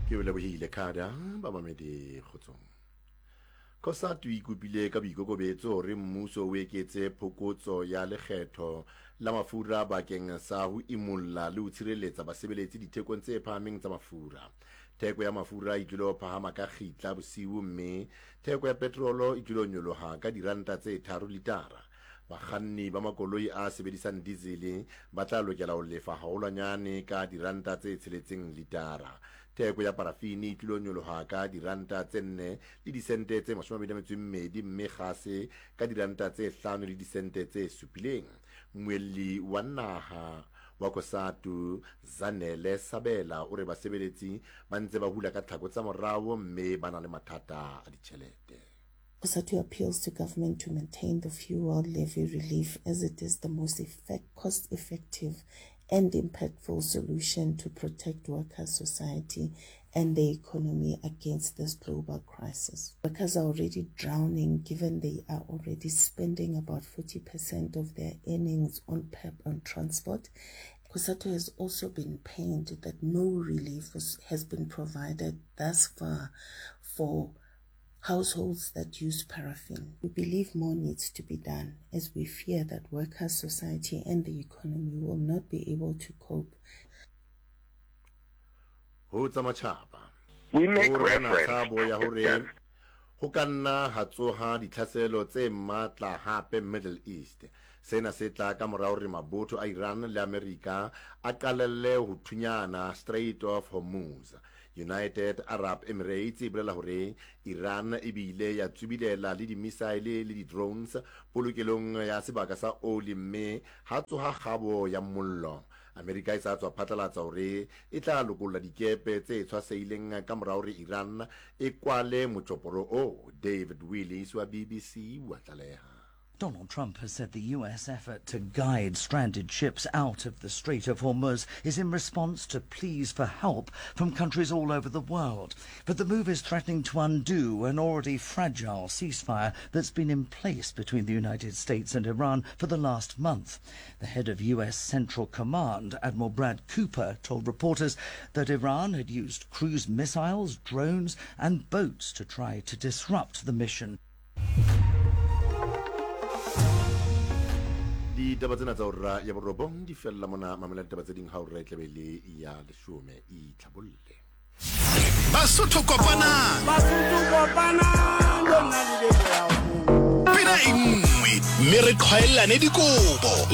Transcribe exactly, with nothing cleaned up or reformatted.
ke le bohile khada ba mamedi kgotsong COSATU e kopile ka boikokobetso hore mmuso o eketse phokotso ya lekgetho la mafura bakeng sa ho imulla le ho tshireletsa basebeletsi dithekong tse phahameng tsa mafura. Theko ya mafura e tlilo phahama ka khitla bosiu mme theko ya petrolo e tlilo nyoloha ka diranta tse tharo litara. Bakganni ba makoloi a sebedisang diesel ba tla lokela ho lefa haholwanyane ka diranta tse tsheletseng litara. Theko ya parafini e tlilo nyoloha ka diranta tse nne le disente tse mashome a mabedi a metso e mmedi mme gase ka diranta tse hlano le disente tse supileng. Moelli wa naha wa COSATU Zanele Sabela o re basebeletsi ba ntse ba hula ka tlhako tsa morao mme ba na le mathata a ditjhelete. COSATU appeals to government to maintain the fuel levy relief as it is the most effect, cost-effective and impactful solution to protect workers' society and the economy against this global crisis. Workers are already drowning given they are already spending about forty percent of their earnings on P E P and transport. COSATU has also been pained that no relief was, has been provided thus far for households that use paraffin. We believe more needs to be done as we fear that workers' society and the economy will not be able to cope. We make reference ho kanna ha tsoha ditlhaselo tse matla hape Middle East. Sena se tla ka morao hore mabotho a Iran le America a qalelle ho thunyana Strait of Hormuz. United Arab Emirates e bolela hore Iran e bile ya tsubilela le di-missile le di-drones polokelong ya sebaka sa oli mme ha tsoha kgabo ya mollo. America e sa tswa phatlalatsa hore e tla lokolla dikepe tse tshwaseileng ka morao hore Iran e kwale motjoporo o. David Willis wa B B C wa tlaleha. Donald Trump has said the U S effort to guide stranded ships out of the Strait of Hormuz is in response to pleas for help from countries all over the world. But the move is threatening to undo an already fragile ceasefire that's been in place between the United States and Iran for the last month. The head of U S Central Command, Admiral Brad Cooper, told reporters that Iran had used cruise missiles, drones and boats to try to disrupt the mission. Di taba tsena tsa hora ya borobong di fella mona mamela taba tse ding ha o re tlebele ya leshome e tlhabolle. Basotho kopana Basotho kopana lona le le ya pina e nngwe mme re qhaellane dikobo